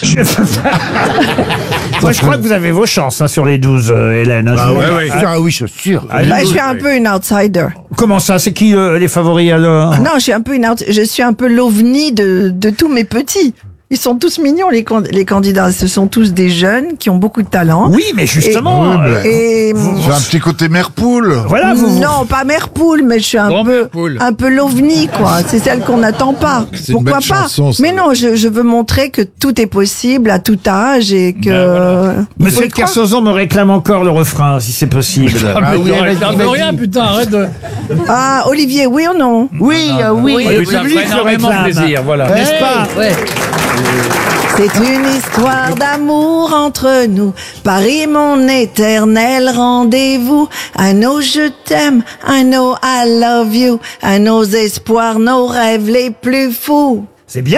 Moi, je crois que vous avez vos chances sur les 12, Hélène. Oui, c'est sûr. Je suis un peu une outsider. Comment ça? C'est qui les favoris alors? Non, je suis un peu l'ovni de tous mes petits. Ils sont tous mignons, les candidats. Ce sont tous des jeunes qui ont beaucoup de talent. Oui, mais justement. Et J'ai un petit côté mère poule. Voilà, non, pas mère poule, mais je suis un peu l'ovni, quoi. C'est celle qu'on n'attend pas. Pourquoi belle pas? chanson, ça. Mais non, je veux montrer que tout est possible à tout âge et que. Monsieur de Kersauzon me réclame encore le refrain, si c'est possible. Rien, putain, arrête de... Ah, Olivier, oui ou non? Oui. Le ça public ferait le énormément réclame. plaisir, voilà. N'est-ce pas? C'est une histoire d'amour entre nous. Paris, mon éternel rendez-vous. I know je t'aime, I know I love you. À nos espoirs, nos rêves les plus fous. C'est bien.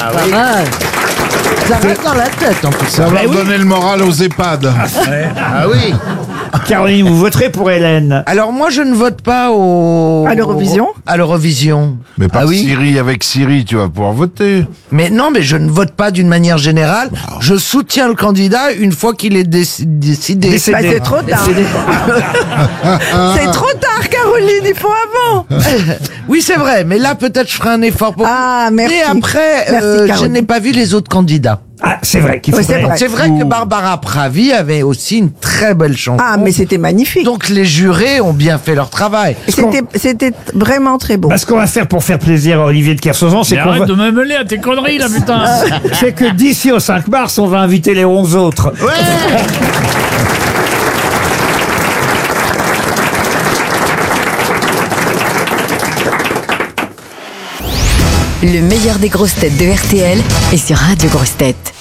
Ça reste dans la tête, en plus. Ça va donner le moral aux EHPAD. Ah oui. Caroline, vous voterez pour Hélène. Alors moi, je ne vote pas À l'Eurovision à l'Eurovision. Mais par Ah oui. Siri, avec Siri, tu vas pouvoir voter. Mais non, mais je ne vote pas d'une manière générale. Je soutiens le candidat une fois qu'il est décidé. Bah, c'est trop tard. C'est trop tard, Caroline, il faut avant. Oui, c'est vrai, mais là, peut-être je ferai un effort pour... Ah, merci. Et après, Merci, je Caroline. n'ai pas vu les autres candidats. Ah, c'est vrai qu'il Oui, faudrait... c'est vrai. C'est vrai que Barbara Pravi avait aussi une très belle chanson. Ah, mais c'était magnifique. Donc les jurés ont bien fait leur travail. C'était vraiment très beau. Bah, ce qu'on va faire pour faire plaisir à Olivier de Kersauzon, c'est Mais qu'on arrête va... de me mêler à tes conneries, là, putain. C'est que d'ici au 5 mars, on va inviter les 11 autres. Le meilleur des grosses têtes de RTL est sur Radio Grosses Têtes.